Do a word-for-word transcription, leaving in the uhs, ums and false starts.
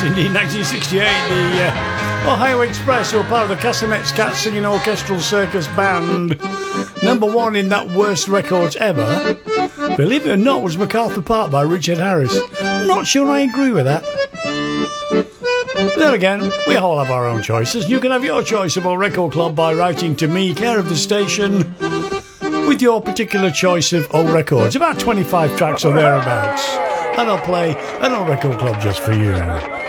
indeed, nineteen sixty-eight, the uh, Ohio Express, who were part of the Cassanets Cat Singing Orchestral Circus Band. Number one in that worst records ever, believe it or not, was MacArthur Park by Richard Harris. I'm not sure I agree with that. But then again, we all have our own choices. You can have your choice of a record club by writing to me, care of the station, with your particular choice of old records, about twenty-five tracks or thereabouts, and I'll play an old record club just for you.